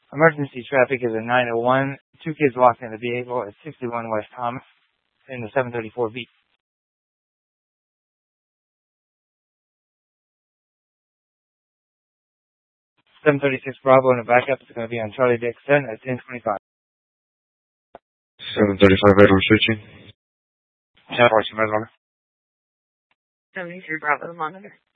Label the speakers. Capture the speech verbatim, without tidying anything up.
Speaker 1: Emergency traffic is at nine oh one. Two kids locked in the vehicle at sixty-one West Thomas in the seven thirty-four B. seven thirty-six Bravo in the backup is going to be on Charlie Dixon at ten twenty-five.
Speaker 2: seven thirty-five Edward switching.
Speaker 1: ten forty-five,
Speaker 3: seventy-three Bravo monitor.